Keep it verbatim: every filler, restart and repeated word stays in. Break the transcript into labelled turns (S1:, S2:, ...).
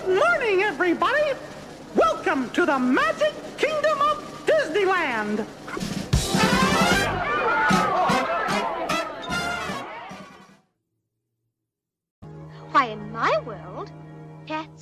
S1: Good morning, everybody. Welcome to the Magic Kingdom of Disneyland.
S2: Why, in my world, cats